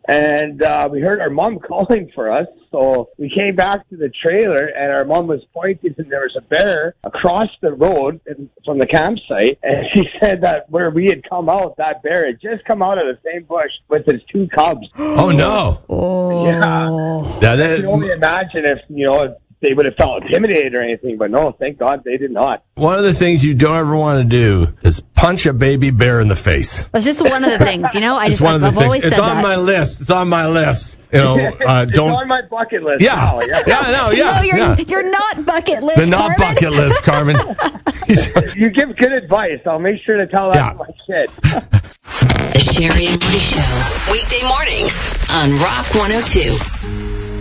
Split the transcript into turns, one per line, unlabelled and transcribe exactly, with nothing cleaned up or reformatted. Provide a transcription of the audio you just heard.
And uh, we heard our mom calling for us, so we came back to the trailer, and our mom was pointing, and there was a bear across the road in, from the campsite, and she said that where we had come out, that bear had just come out of the same bush with his two cubs.
Oh, no.
Oh.
Yeah.
Now that,
I can only imagine if, you know, if they would have felt intimidated or anything, but no, thank God they did not.
one of the things you don't ever want to do is punch a baby bear in the face.
That's just one of the things, you know. I
It's
just
one of the
I've
things.
always
It's
said
on
that.
my list. It's on my list. You know, uh,
It's
don't.
on my bucket list.
Yeah.
now, yeah.
Yeah, no, yeah.
no, you're
yeah.
you're not bucket list.
The not
Carmen.
bucket list, Carmen.
You give good advice. I'll make sure to tell that
Yeah.
to my kid.
The Sherry and Woody Show. Weekday mornings on Rock one oh two.